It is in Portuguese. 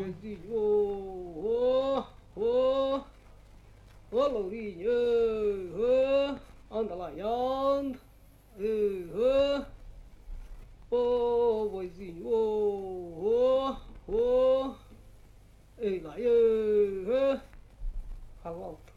Ô, ô, ô, ô, Lourinho, anda lá, anda, ô, boizinho, ô, ei lá, fala alto.